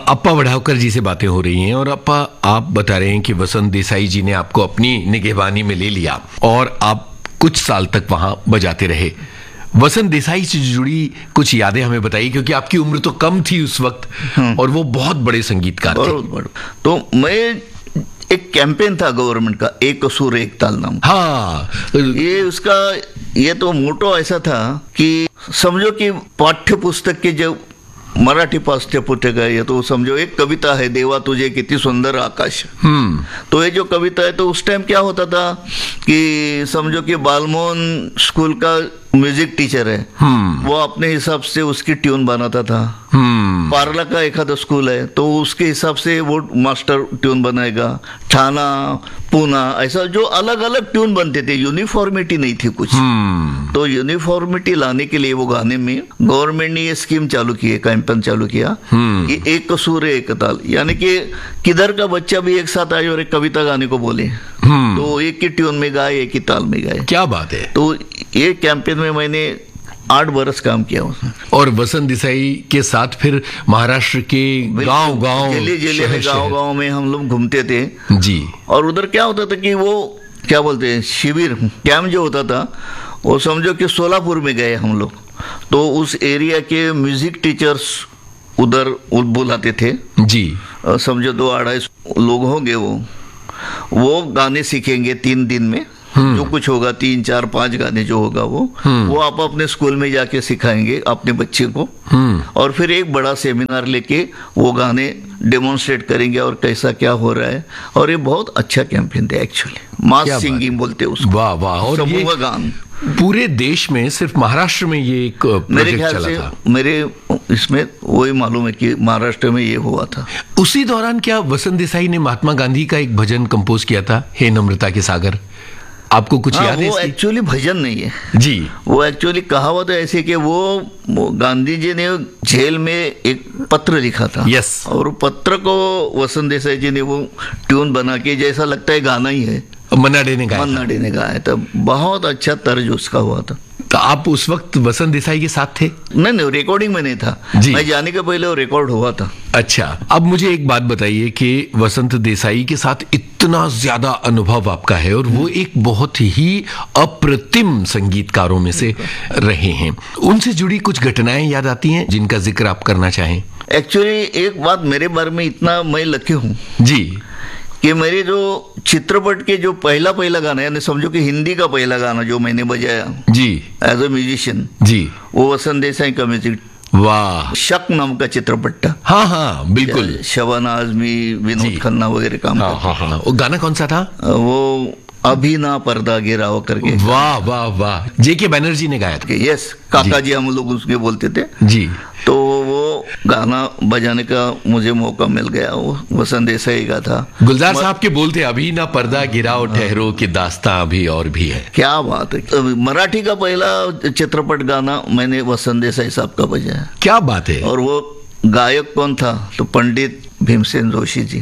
अप्पा वढ़ावकर जी से बातें हो रही हैं और अप्पा आप बता रहे हैं कि वसंत देसाई जी ने आपको अपनी निगहबानी में ले लिया और आप कुछ साल तक वहां बजाते रहे। वसंत देसाई से जुड़ी कुछ यादें हमें बताइए, क्योंकि आपकी उम्र तो कम थी उस वक्त और वो बहुत बड़े संगीतकार थे। तो मैं एक कैंपेन था गवर्नमेंट का, एक कसूर एक ताल नाम। हाँ, ये तो मोटो ऐसा था कि समझो कि पाठ्य पुस्तक के जो मराठी पाठ्य पुस्तक है, ये तो समझो एक कविता है, देवा तुझे किती सुंदर आकाश। तो ये जो कविता है, तो उस टाइम क्या होता था कि समझो कि बालमोहन स्कूल का म्यूजिक टीचर है, वो अपने हिसाब से उसकी ट्यून बनाता था। पार्ला का एक आधा स्कूल है, तो उसके हिसाब से वो मास्टर ट्यून बनाएगा। ठाना, पूना, ऐसा जो अलग अलग ट्यून बनते थे, यूनिफॉर्मिटी नहीं थी कुछ। तो यूनिफॉर्मिटी लाने के लिए वो गाने में गवर्नमेंट ने ये स्कीम चालू की है, कैंपेन चालू किया कि एक कसूर एक ताल, यानी कि किधर का बच्चा भी एक साथ आए और एक कविता गाने को बोले, तो एक ही ट्यून में गाए, एक ही ताल में गाए। क्या बात है। तो ये कैंपेन में मैंने 8 बरस काम किया उसमें। और वसंत देसाई के साथ फिर महाराष्ट्र के गांव-गांव, जिले में गांव में हम लोग घूमते थे जी। और उधर क्या होता था कि वो क्या बोलते हैं, शिविर कैंप जो होता था, वो समझो कि सोलापुर में गए हम लोग, तो उस एरिया के म्यूजिक टीचर्स उधर बुलाते थे जी। समझो 2-2.5 लोग होंगे, वो गाने सीखेंगे 3 दिन में। जो कुछ होगा 3, 4, 5 गाने जो होगा वो आप अपने स्कूल में जाके सिखाएंगे अपने बच्चे को, और फिर एक बड़ा सेमिनार लेके वो गाने डेमोन्स्ट्रेट करेंगे और कैसा क्या हो रहा है। और ये बहुत अच्छा कैंपेन था एक्चुअली, मास सिंगिंग बोलते हैं उसको। वाह वाह। और समूह गान पूरे देश में, सिर्फ महाराष्ट्र में ये एक मेरे ख्याल चला से था। मेरे इसमें वही मालूम है कि महाराष्ट्र में ये हुआ था। उसी दौरान क्या वसंत देसाई ने महात्मा गांधी का एक भजन कंपोज किया था, हे नम्रता के सागर? आपको कुछ याद है? वो एक्चुअली भजन नहीं है जी, वो एक्चुअली कहावत है ऐसी कि वो गांधी जी ने जेल में एक पत्र लिखा था। यस। और पत्र को वसंत देसाई जी ने वो ट्यून बना के, जैसा लगता है गाना ही है, मन्ना डे ने गाया था। बहुत अच्छा तर्ज उसका हुआ था। तो आप उस वक्त वसंत देसाई के साथ थे? नहीं, रिकॉर्डिंग में नहीं था जी। मैं जाने के पहले वो रिकॉर्ड हुआ था। अच्छा, अब मुझे एक बात बताइए कि वसंत देसाई के साथ इतना ज्यादा अनुभव आपका है और वो एक बहुत ही अप्रतिम संगीतकारों में से रहे हैं, उनसे जुड़ी कुछ घटनाएं याद आती हैं जिनका जिक्र आप करना चाहें? एक्चुअली एक बात मेरे बारे में, इतना मैं लकी हूँ जी कि मेरे जो चित्रपट के जो पहला गाना, यानी समझो कि हिंदी का पहला गाना जो मैंने बजाया जी एज अ म्यूजिशियन जी, वो वसंत देसाई का म्यूजिक। वाह। शक नाम का चित्रपट था। हाँ हाँ बिल्कुल, शबाना आजमी, विनोद खन्ना वगैरह काम हाँ, हाँ, हाँ। वो गाना कौन सा था? वो अभी ना पर्दा गिराओ करके। वाह वाह वाह, जेके बैनर्जी ने गाया था। यस, काका जी हम लोग उसके बोलते थे जी। तो वो गाना बजाने का मुझे मौका मिल गया, वो वसंत देसाई का था। गुलजार साहब के बोलते, अभी ना पर्दा गिराओ ठहरो कि दास्तां अभी और भी है। क्या बात है। मराठी का पहला चित्रपट गाना मैंने वसंत देसाई साहब का बजाया। क्या बात है। और वो गायक कौन था? तो पंडित भीमसेन जोशी जी,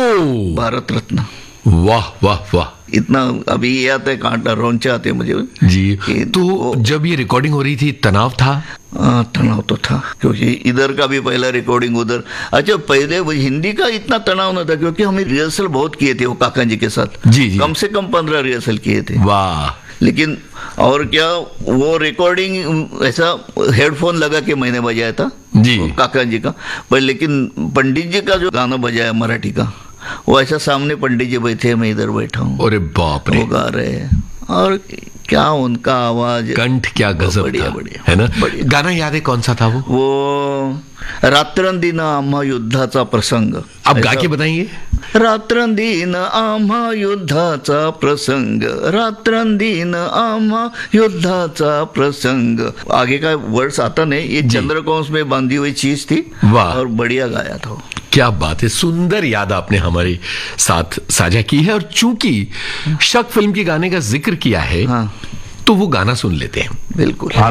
ओ भारत रत्न। वाह वाह वाह। इतना अभी ये आता है, कांटा रोंचा आते मुझे जी। तो जब ये रिकॉर्डिंग हो रही थी, तनाव था? तनाव तो था, क्योंकि इधर का भी पहला रिकॉर्डिंग उधर। अच्छा, पहले वो हिंदी का इतना तनाव न था, क्योंकि हमने रिहर्सल बहुत किए थे वो काका जी के साथ। जी जी। कम से कम 15 रिहर्सल किए थे। वाह। लेकिन और क्या, वो रिकॉर्डिंग ऐसा हेडफोन लगा के मैंने बजाया था जी काका जी का, पर लेकिन पंडित जी का जो गाना बजाया मराठी का, वो ऐसा सामने पंडित जी बैठे, मैं इधर बैठा हूँ। अरे बाप रे। वो गा रहे हैं और क्या उनका आवाज, कंठ क्या गजब बढ़िया था, बढ़िया है ना? बढ़िया। गाना याद है कौन सा था वो? रात्रंदिन आम्हा युद्धाचा प्रसंग। आप गा के बताएंगे? रात्रंदिन आम्हा युद्धाचा प्रसंग, रात्रंदिन आम्हा युद्धाचा प्रसंग। आगे का वर्ड्स आता नहीं, ये चंद्रकोंस में बांधी हुई चीज थी। वाह। और बढ़िया गाया था। क्या बात है, सुंदर याद आपने हमारे साथ साझा की है। और चूंकि शक फिल्म के गाने का जिक्र किया है, हाँ, तो वो गाना सुन लेते हैं। बिल्कुल।